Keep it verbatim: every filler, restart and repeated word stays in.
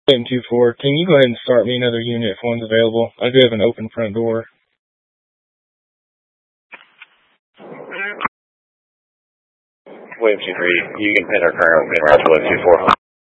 William two four, can you go ahead and start me another unit if one's available? I do have an open front door. William two three, you can pin our current open route to William two four.